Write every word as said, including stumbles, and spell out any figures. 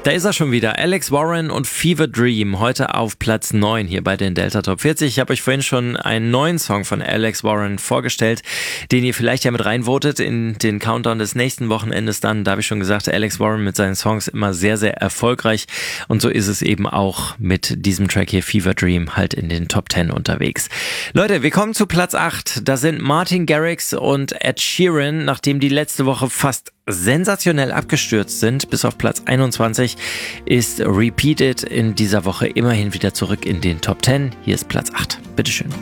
Da ist er schon wieder, Alex Warren und Fever Dream, heute auf Platz neun hier bei den Delta Top vierzig. Ich habe euch vorhin schon einen neuen Song von Alex Warren vorgestellt, den ihr vielleicht ja mit reinvotet in den Countdown des nächsten Wochenendes dann. Da habe ich schon gesagt, Alex Warren mit seinen Songs immer sehr, sehr erfolgreich und so ist es eben auch mit diesem Track hier, Fever Dream, halt in den Top zehn unterwegs. Leute, wir kommen zu Platz acht. Da sind Martin Garrix und Ed Sheeran, nachdem die letzte Woche fast sensationell abgestürzt sind, bis auf Platz einundzwanzig, ist Repeated in dieser Woche immerhin wieder zurück in den Top zehn. Hier ist Platz acht. Bitteschön.